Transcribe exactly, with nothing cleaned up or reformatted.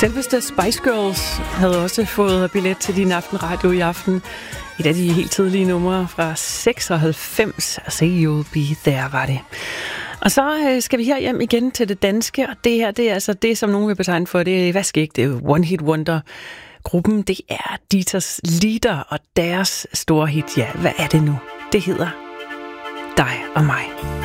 Selveste Spice Girls havde også fået billet til Din Aften Radio i aften. Et af de helt tidlige numre fra seksoghalvfems. Say You'll Be There var det. Og så skal vi her hjem igen til det danske, og det her, det er altså det, som nogen vil betegne for, det er, hvad skal ikke, det er One Hit Wonder. Gruppen, det er Dieters Lieder og deres store hit, ja, hvad er det nu? Det hedder Dig og mig.